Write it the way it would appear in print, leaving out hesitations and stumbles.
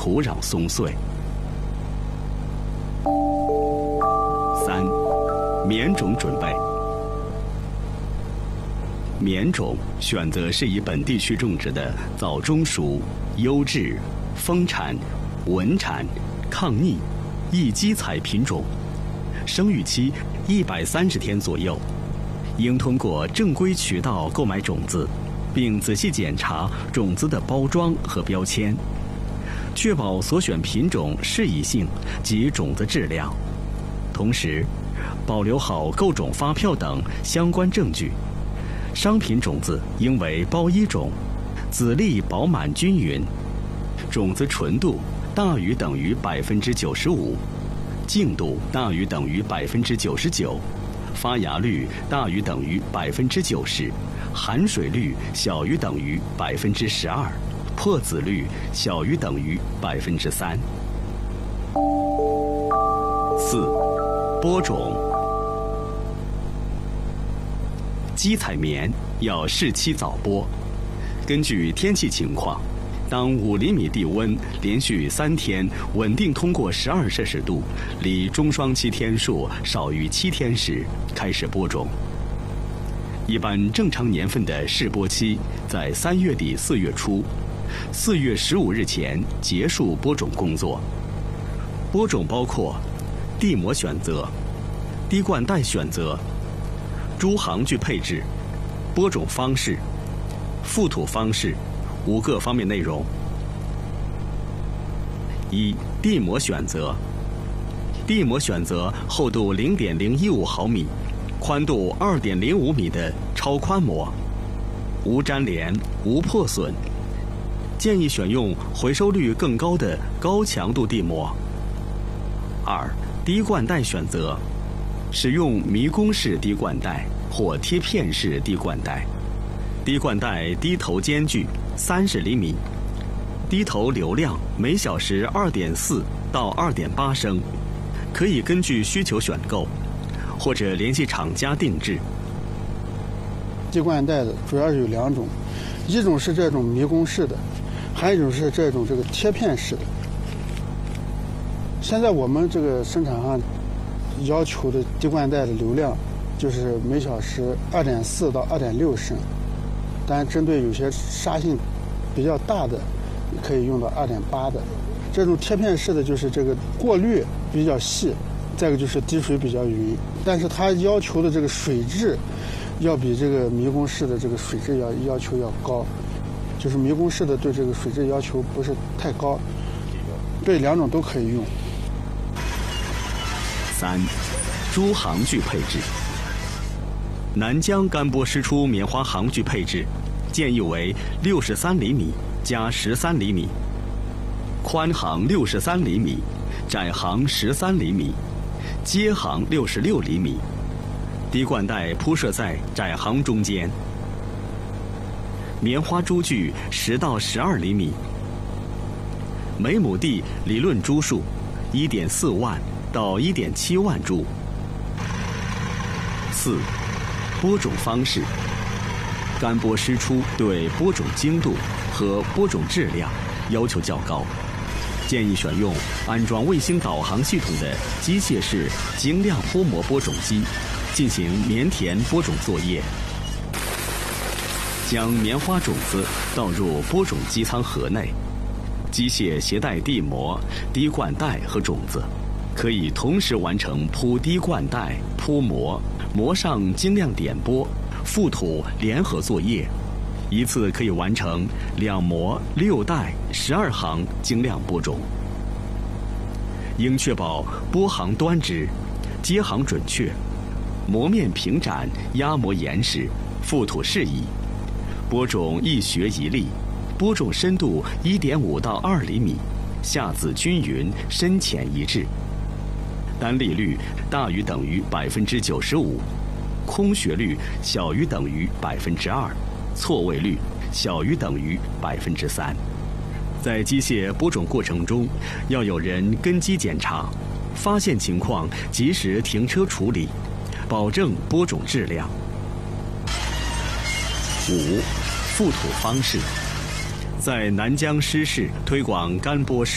土壤松碎。3、棉种准备。棉种选择适宜本地区种植的早中熟、优质、丰产、稳产、抗逆、易基采品种，生育期130天左右。应通过正规渠道购买种子，并仔细检查种子的包装和标签，确保所选品种适宜性及种子质量，同时保留好购种发票等相关证据。商品种子应为包衣种，籽粒饱满均匀，种子纯度大于等于95%，净度大于等于99%，发芽率大于等于90%，含水率小于等于12%，破籽率小于等于3%。4、播种。基采棉要适期早播，根据天气情况，当5厘米地温连续3天稳定通过12摄氏度，离中霜期天数少于7天时，开始播种。一般正常年份的试播期在3月底4月初，4月15日前结束播种工作。播种包括地膜选择、滴灌带选择、株行距配置、播种方式、覆土方式5个方面内容。1、地膜选择。地膜选择厚度0.015毫米、宽度2.05米的超宽膜，无粘连、无破损。建议选用回收率更高的高强度地膜。2、滴灌带选择。使用迷宫式滴灌带或贴片式滴灌带，滴灌带滴头间距30厘米，滴头流量每小时2.4到2.8升，可以根据需求选购，或者联系厂家定制。 滴灌带的主要有2种，一种是这种迷宫式的，还有一种是这个贴片式的。现在我们这个生产上要求的滴灌带的流量就是每小时2.4到2.6升，但针对有些沙性比较大的，可以用到2.8的。这种贴片式的就是这个过滤比较细，再一个就是滴水比较匀，但是它要求的这个水质要比这个迷宫式的这个水质要求要高，就是迷宫式的对这个水质要求不是太高，对2种都可以用。 3、株行距配置。南疆干播湿出棉花行距配置建议为63厘米加13厘米，宽行63厘米，窄行13厘米，接行66厘米，滴灌带铺设在窄行中间。棉花株距10到12厘米，每亩地理论株数1.4万到1.7万株。4、播种方式。干播湿出对播种精度和播种质量要求较高，建议选用安装卫星导航系统的机械式精亮铺膜播种机进行棉田播种作业。将棉花种子倒入播种机舱盒内，机械携带地膜、滴灌带和种子，可以同时完成铺滴灌带、铺膜、膜上精亮点播、覆土联合作业，一次可以完成2膜6带12行精亮播种。应确保播行端直、接行准确，膜面平展、压膜严实，覆土适宜。播种一学一粒，播种深度1.5到2厘米，下籽均匀，深浅一致。单粒率大于等于95%，空穴率小于等于2%，错位率小于等于3%。在机械播种过程中，要有人跟机检查，发现情况及时停车处理，保证播种质量。5、覆土方式。在南疆湿市推广干播湿